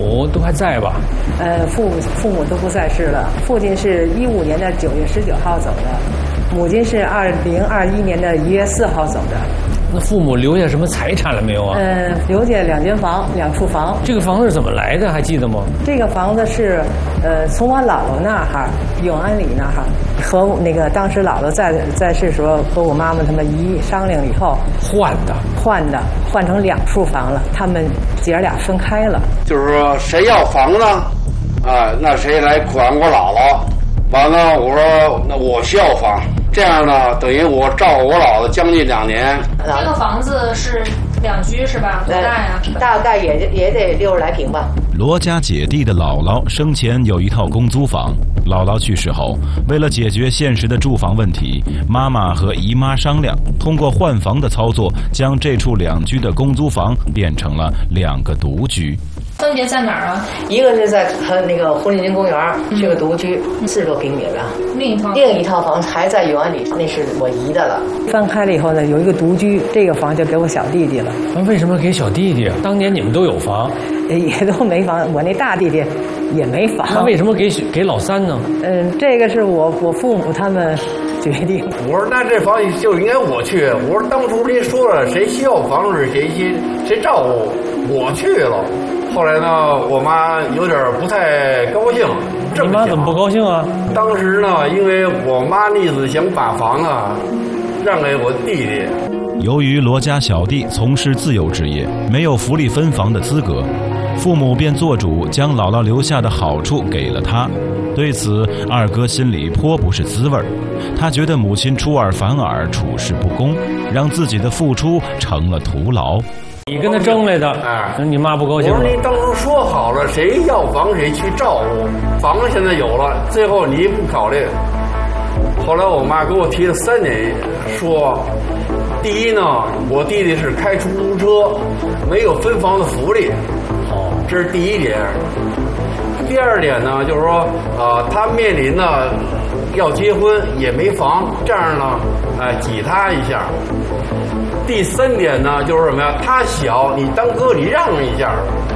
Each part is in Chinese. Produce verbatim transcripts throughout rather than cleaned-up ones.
母都还在吧？ 呃，父母父母都不在世了。父亲是一五年的九月十九号走的，母亲是二零二一年的一月四号走的。 那父母留下什么财产了没有啊？ 嗯、呃，留下两间房，两处房。 这个房子是怎么来的？还记得吗？ 这个房子是，呃，从我姥姥那哈，永安里那哈，和那个当时姥姥在在世时候和我妈妈他们姨商量以后换的， 换的，换成两处房了。他们姐儿俩分开了。 就是说，谁要房呢？啊，那谁来管我姥姥？完了，我说那我需要房。这样呢，等于我照顾我姥姥将近两年。 这个房子是两居是吧？多大呀？ 大概也也得六十来平吧。 罗家姐弟的姥姥生前有一套公租房，姥姥去世后，为了解决现实的住房问题，妈妈和姨妈商量，通过换房的操作，将这处两居的公租房变成了两个独居。 分别在哪儿啊？ 一个是在和那个婚林公园，是个独居，四十多平米的。 另一套另一套房还在永安里，那是我姨的了。分开了以后呢，有一个独居，这个房就给我小弟弟了。 那为什么给小弟弟啊？当年你们都有房， 也都没房。我那大弟弟也没房。 那为什么给给老三呢？ 嗯，这个是我我父母他们决定。 我说那这房就应该我去。我说当初您说了，谁需要房子谁谁谁照顾，我去了。后来呢，我妈有点不太高兴。 你妈怎么不高兴啊？ 当时呢，因为我妈那意思想把房啊让给我弟弟。 由于罗家小弟从事自由职业，没有福利分房的资格，父母便做主将姥姥留下的好处给了他。对此，二哥心里颇不是滋味儿。他觉得母亲出尔反尔，处事不公，让自己的付出成了徒劳。 你跟他争来的，哎，你妈不高兴了。 我说您当初说好了，谁要房谁去照顾，房子现在有了，最后你不考虑。后来我妈给我提了三点，说，第一呢，我弟弟是开出租车，没有分房的福利，哦，这是第一点。第二点呢，就是说，呃，他面临呢要结婚也没房，这样呢，呃，挤他一下。第三点呢，就是什么呀？他小，你当哥你让一下。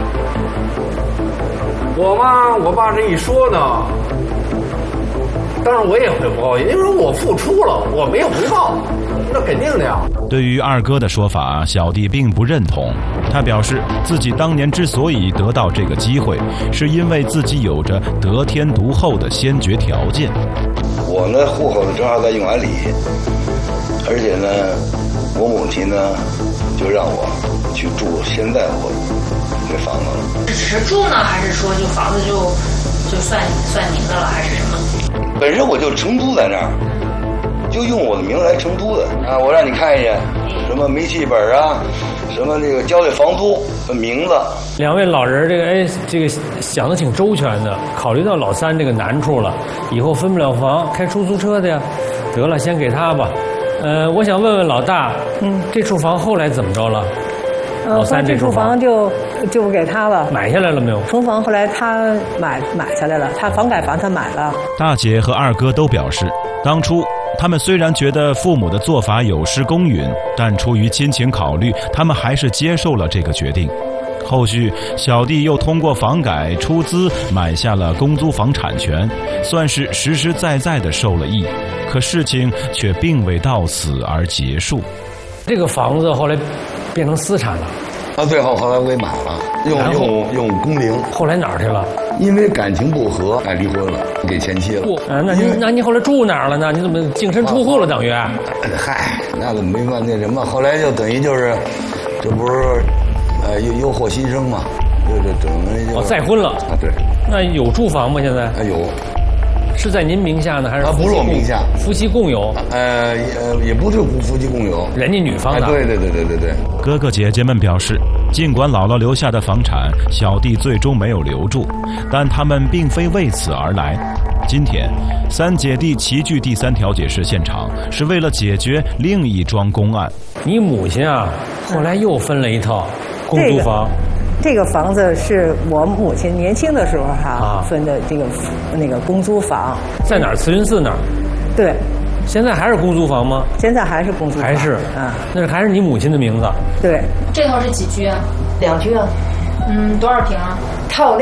我妈我爸这一说呢，当然我也会不高兴，因为我付出了，我没有回报，那肯定的呀。 对于二哥的说法，小弟并不认同。他表示自己当年之所以得到这个机会，是因为自己有着得天独厚的先决条件。 我呢，户口正好在永安里，而且呢，我母亲呢，就让我去住现在我这房子了。 只是住呢，还是说就房子就就算算您的了，还是什么？ 本身我就承租在那儿，就用我的名字来承租的啊！我让你看一眼，什么煤气本啊，什么这个交的房租名字。 两位老人，这个哎，这个想的挺周全的，考虑到老三这个难处了，以后分不了房，开出租车的呀，得了，先给他吧。呃，我想问问老大，嗯，这处房后来怎么着了？ 呃， 老三这处房就就给他了。 买下来了没有？ 重房后来他买买下来了，他房改房他买了。 大姐和二哥都表示，当初他们虽然觉得父母的做法有失公允，但出于亲情考虑，他们还是接受了这个决定。后续小弟又通过房改出资买下了公租房产权，算是实实在在的受了益。可事情却并未到此而结束。 这个房子后来变成私产了。 到最后后来我给买了，用用用工龄。 后来哪儿去了？ 因为感情不和，哎，离婚了，给前妻了。 啊，那您那您后来住哪儿了呢？你怎么净身出户了？等于？ 嗨，那怎么没办那什么？后来就等于就是，这不是，呃，又又获新生嘛，就就整个就。 哦，再婚了。 啊，对。 那有住房吗？现在？ 啊，有。 是在您名下呢，还是？ 啊，不是我名下， 夫妻共有。 呃呃，也不是夫妻共有， 人家女方的。 啊，对对对对对对。 哥哥姐姐们表示，尽管姥姥留下的房产小弟最终没有留住，但他们并非为此而来。今天，三姐弟齐聚第三调解室现场，是为了解决另一桩公案。 你母亲啊，后来又分了一套公租房。 这个房子是我母亲年轻的时候哈、啊、分的这个那个公租房， 在哪儿？慈云寺那儿。 对。 现在还是公租房吗？ 现在还是公租房。 还是啊，那是还是你母亲的名字。 对。 这套是几居啊？ 两居啊。 嗯，多少平啊？ 套那